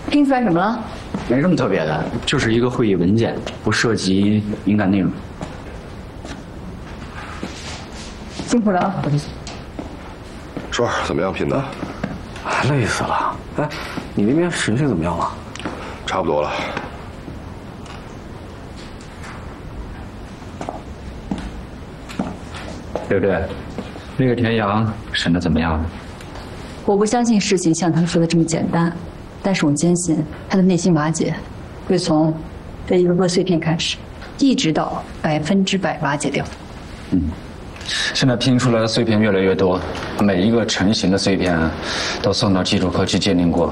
拼出来什么了？ 没什么特别的，就是一个会议文件，不涉及敏感内容。 辛苦了啊！ 硕儿怎么样拼的？ 累死了。哎，你那边神性怎么样了？ 差不多了。 对不对？那个田阳审的怎么样？ 我不相信事情像他说的这么简单，但是我坚信他的内心瓦解会从这一个个碎片开始，一直到100%瓦解掉。 现在拼出来的碎片越来越多，每一个成型的碎片都送到技术科去鉴定过，